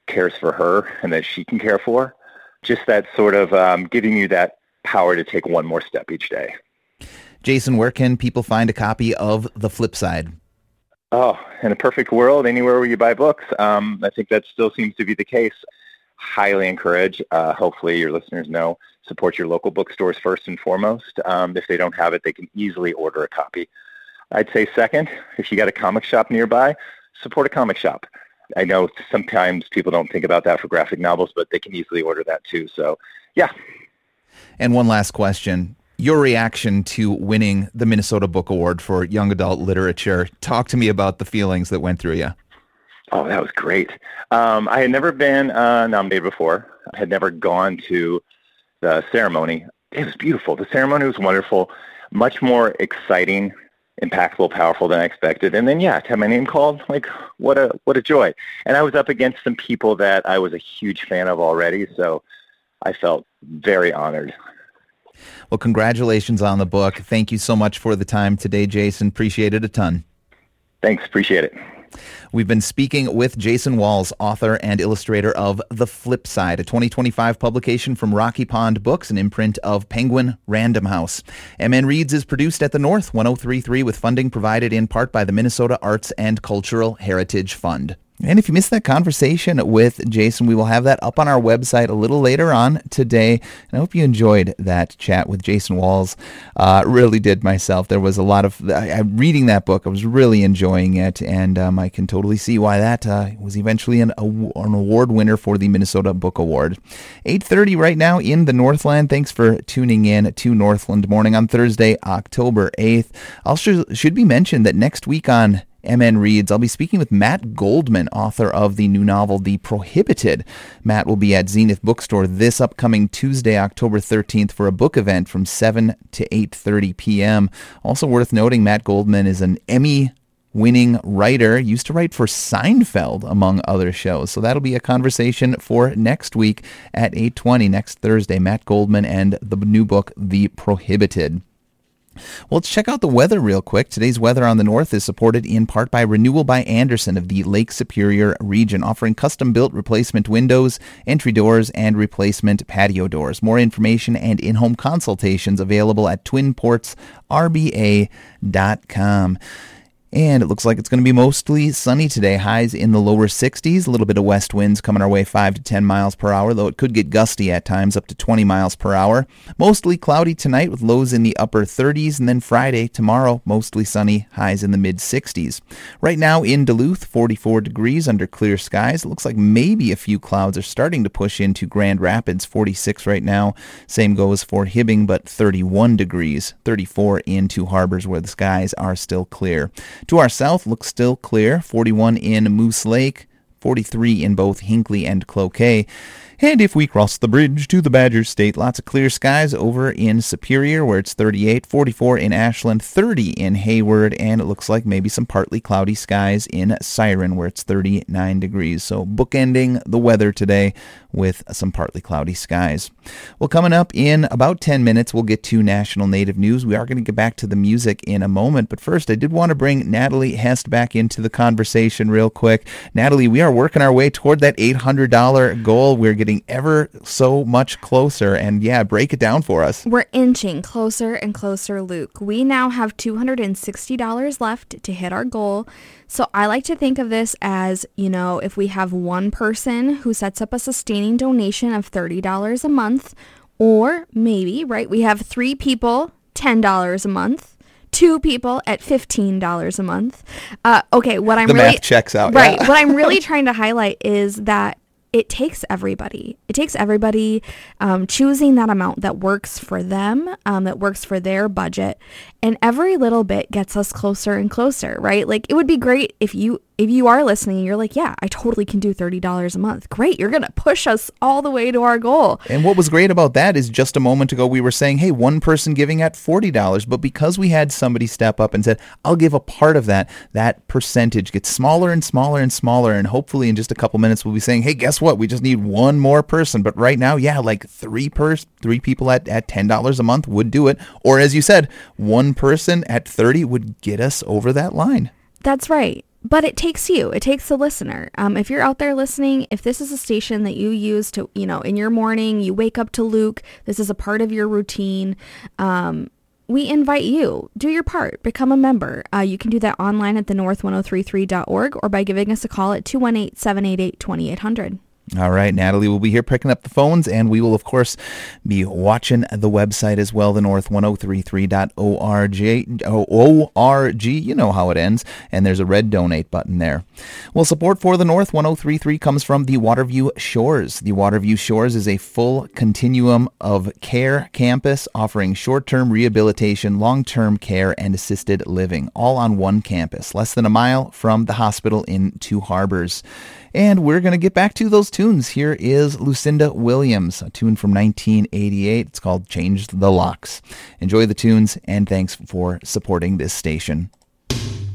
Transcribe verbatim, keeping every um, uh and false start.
cares for her and that she can care for. Just that sort of um, giving you that power to take one more step each day. Jason, where can people find a copy of The Flip Side? Oh, in a perfect world, anywhere where you buy books. Um, I think that still seems to be the case. Highly encourage. Uh, hopefully your listeners know, support your local bookstores first and foremost. Um, if they don't have it, they can easily order a copy. I'd say second, if you got a comic shop nearby, support a comic shop. I know sometimes people don't think about that for graphic novels, but they can easily order that too. So, yeah. And one last question. Your reaction to winning the Minnesota Book Award for Young Adult Literature. Talk to me about the feelings that went through you. Oh, that was great. Um, I had never been uh, nominated before. I had never gone to the ceremony. It was beautiful. The ceremony was wonderful, much more exciting, impactful, powerful than I expected. And then, yeah, to have my name called, like, what a what a joy. And I was up against some people that I was a huge fan of already, so I felt very honored. Well, congratulations on the book. Thank you so much for the time today, Jason. Appreciate it a ton. Thanks. Appreciate it. We've been speaking with Jason Walls, author and illustrator of The Flip Side, a twenty twenty-five publication from Rocky Pond Books, an imprint of Penguin Random House. M N Reads is produced at the North one oh three point three with funding provided in part by the Minnesota Arts and Cultural Heritage Fund. And if you missed that conversation with Jason, we will have that up on our website a little later on today. And I hope you enjoyed that chat with Jason Walls. Uh, really did myself. There was a lot of, I, I, reading that book, I was really enjoying it. And um, I can totally see why that uh, was eventually an, an award winner for the Minnesota Book Award. eight thirty right now in the Northland. Thanks for tuning in to Northland Morning on Thursday, October eighth. Also should be mentioned that next week on M N Reads, I'll be speaking with Matt Goldman, author of the new novel, The Prohibited. Matt will be at Zenith Bookstore this upcoming Tuesday, October thirteenth, for a book event from seven to eight thirty p.m. Also worth noting, Matt Goldman is an Emmy-winning writer, used to write for Seinfeld, among other shows. So that'll be a conversation for next week at eight twenty, next Thursday. Matt Goldman and the new book, The Prohibited. Well, let's check out the weather real quick. Today's weather on the north is supported in part by Renewal by Andersen of the Lake Superior region, offering custom-built replacement windows, entry doors, and replacement patio doors. More information and in-home consultations available at twin ports r b a dot com. And it looks like it's going to be mostly sunny today. Highs in the lower sixties. A little bit of west winds coming our way, five to ten miles per hour, though it could get gusty at times, up to twenty miles per hour. Mostly cloudy tonight with lows in the upper thirties. And then Friday, tomorrow, mostly sunny, highs in the mid-sixties. Right now in Duluth, forty-four degrees under clear skies. It looks like maybe a few clouds are starting to push into Grand Rapids, forty-six right now. Same goes for Hibbing, but thirty-one degrees. thirty-four in Two Harbors, where the skies are still clear. To our south, looks still clear, forty-one in Moose Lake, forty-three in both Hinckley and Cloquet. And if we cross the bridge to the Badger State, lots of clear skies over in Superior, where it's thirty-eight, forty-four in Ashland, thirty in Hayward, and it looks like maybe some partly cloudy skies in Siren, where it's thirty-nine degrees. So bookending the weather today with some partly cloudy skies. Well, coming up in about ten minutes, we'll get to National Native News. We are going to get back to the music in a moment, but first, I did want to bring Natalie Hest back into the conversation real quick. Natalie, we are working our way toward that eight hundred dollars goal. We're getting ever so much closer, and yeah, break it down for us. We're inching closer and closer, Luke. We now have two hundred sixty dollars left to hit our goal. So I like to think of this as, you know, if we have one person who sets up a sustaining donation of thirty dollars a month, or maybe, right, we have three people, ten dollars a month, two people at fifteen dollars a month. Uh, okay, what I'm the really... math checks out. Right, yeah. What I'm really trying to highlight is that it takes everybody. It takes everybody um, choosing that amount that works for them, um, that works for their budget. And every little bit gets us closer and closer, right? Like, it would be great if you if you are listening and you're like, yeah, I totally can do thirty dollars a month. Great. You're going to push us all the way to our goal. And what was great about that is just a moment ago we were saying, hey, one person giving at forty dollars. But because we had somebody step up and said, I'll give a part of that, that percentage gets smaller and smaller and smaller. And hopefully in just a couple minutes we'll be saying, hey, guess what? We just need one more person. But right now, yeah, like three pers- three people at, at ten dollars a month would do it. Or as you said, one person at thirty would get us over that line. That's right. But it takes you. It takes the listener. Um, if you're out there listening, if this is a station that you use to, you know, in your morning, you wake up to Luke, this is a part of your routine, um, we invite you. Do your part. Become a member. Uh, you can do that online at the north ten thirty-three dot org or by giving us a call at two one eight, seven eight eight, two eight zero zero. All right, Natalie will be here picking up the phones, and we will, of course, be watching the website as well, the north ten thirty-three dot org. O R G, you know how it ends, and there's a red donate button there. Well, support for the North ten thirty-three comes from the Waterview Shores. The Waterview Shores is a full continuum of care campus offering short-term rehabilitation, long-term care, and assisted living, all on one campus, less than a mile from the hospital in Two Harbors. And we're going to get back to those tunes. Here is Lucinda Williams, a tune from nineteen eighty-eight. It's called Change the Locks. Enjoy the tunes, and thanks for supporting this station.